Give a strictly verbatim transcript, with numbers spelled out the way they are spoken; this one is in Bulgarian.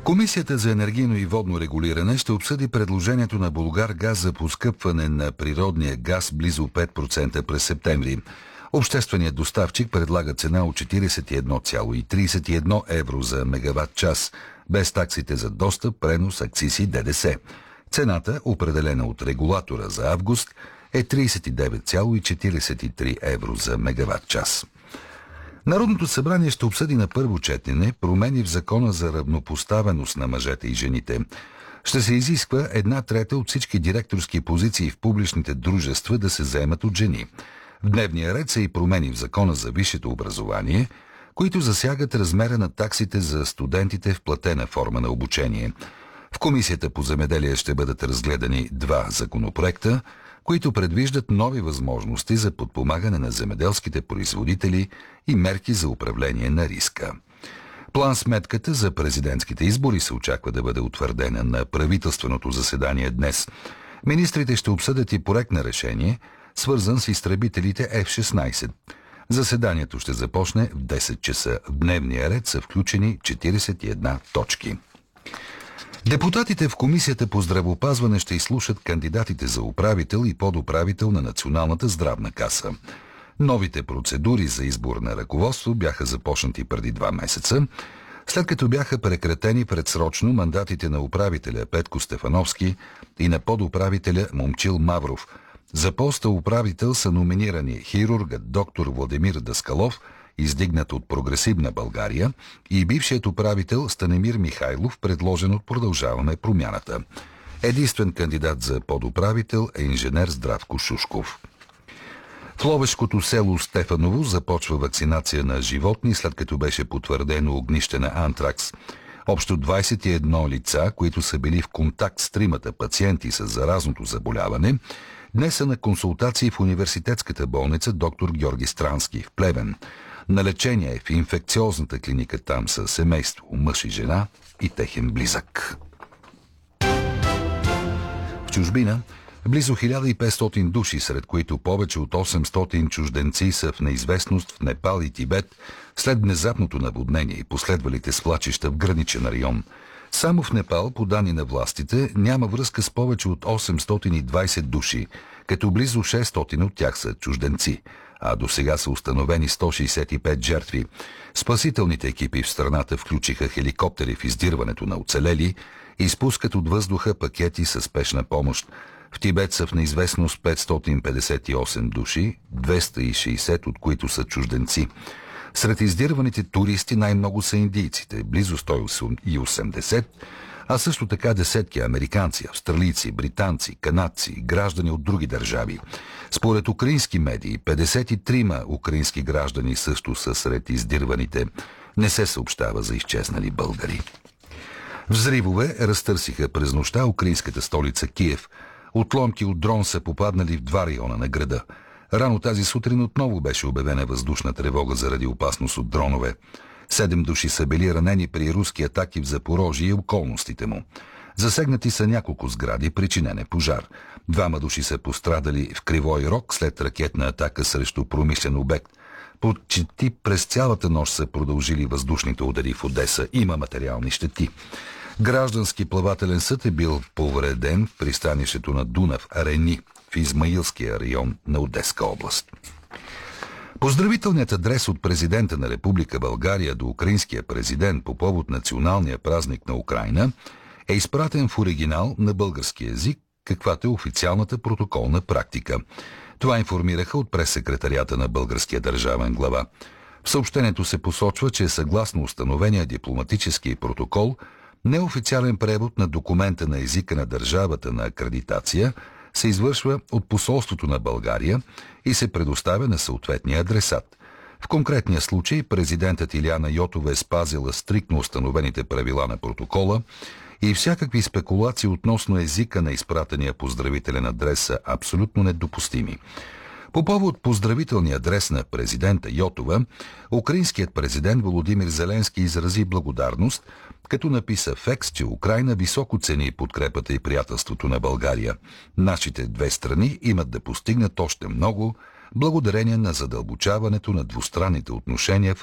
Комисията за енергийно и водно регулиране ще обсъди предложението на Булгаргаз за поскъпване на природния газ близо пет процента през септември. Общественият доставчик предлага цена от четиридесет и едно цяло тридесет и едно евро за мегаватт час, без таксите за достъп, пренос, акциз и ДДС. Цената, определена от регулатора за август, е тридесет и девет цяло четиридесет и три евро за мегаватт час. Народното събрание ще обсъди на първо четене промени в закона за равнопоставеност на мъжете и жените. Ще се изисква една трета от всички директорски позиции в публичните дружества да се заемат от жени. В дневния ред са и промени в закона за висшето образование, които засягат размера на таксите за студентите в платена форма на обучение. В Комисията по земеделие ще бъдат разгледани два законопроекта, които предвиждат нови възможности за подпомагане на земеделските производители и мерки за управление на риска. План-сметката за президентските избори се очаква да бъде утвърдена на правителственото заседание днес. Министрите ще обсъдят и проект на решение, свързан с изтребителите Еф шестнадесет. Заседанието ще започне в десет часа. В дневния ред са включени четиридесет и една точки. Депутатите в Комисията по здравеопазване ще изслушат кандидатите за управител и подуправител на Националната здравна каса. Новите процедури за избор на ръководство бяха започнати преди два месеца, след като бяха прекратени предсрочно мандатите на управителя Петко Стефановски и на подуправителя Момчил Мавров. За поста управител са номинирани хирургът доктор Владимир Даскалов, издигнат от Прогресивна България, и бившият управител Станимир Михайлов, предложен от Продължаваме промяната. Единствен кандидат за подуправител е инженер Здравко Шушков. В ловешкото село Стефаново започва вакцинация на животни, след като беше потвърдено огнище на антракс. Общо двадесет и едно лица, които са били в контакт с тримата пациенти с заразното заболяване, днес са на консултации в университетската болница доктор Георги Странски в Плевен. На лечение е в инфекциозната клиника там са семейство, мъж и жена и техен близък. В чужбина близо хиляда и петстотин души, сред които повече от осемстотин чужденци, са в неизвестност в Непал и Тибет след внезапното наводнение и последвалите свлачища в граничен район. Само в Непал, по данни на властите, няма връзка с повече от осемстотин и двадесет души, като близо шестстотин от тях са чужденци, а до сега са установени сто шестдесет и пет жертви. Спасителните екипи в страната включиха хеликоптери в издирването на оцелели и изпускат от въздуха пакети със спешна помощ. В Тибет са в неизвестност петстотин петдесет и осем души, двеста и шестдесет от които са чужденци. Сред издирваните туристи най-много са индийците, близо сто и осемдесет, а също така десетки американци, австралийци, британци, канадци, граждани от други държави. Според украински медии, петдесет и три украински граждани също са сред издирваните. Не се съобщава за изчезнали българи. Взривове разтърсиха през нощта украинската столица Киев. Отломки от дрон са попаднали в два района на града. Рано тази сутрин отново беше обявена въздушна тревога заради опасност от дронове. Седем души са били ранени при руски атаки в Запорожие и околностите му. Засегнати са няколко сгради, причинен е пожар. Двама души са пострадали в Кривой Рог след ракетна атака срещу промишлен обект. Почти през цялата нощ са продължили въздушните удари в Одеса. Има материални щети. Граждански плавателен съд е бил повреден в пристанището на Дунав, Рени, в Измаилския район на Одеска област. Поздравителният адрес от президента на Република България до украинския президент по повод националния празник на Украйна е изпратен в оригинал на български език, каквато е официалната протоколна практика. Това информираха от прес-секретарията на българския държавен глава. В съобщението се посочва, че съгласно установения дипломатически протокол, неофициален превод на документа на езика на държавата на акредитация се извършва от посолството на България и се предоставя на съответния адресат. В конкретния случай президентът Илияна Йотова е спазила стриктно установените правила на протокола и всякакви спекулации относно езика на изпратения поздравителен адрес са абсолютно недопустими. По повод поздравителния адрес на президента Йотова, украинският президент Володимир Зеленски изрази благодарност, като написа в екс, че Украйна високо цени подкрепата и приятелството на България. Нашите две страни имат да постигнат още много, благодарение на задълбочаването на двустранните отношения в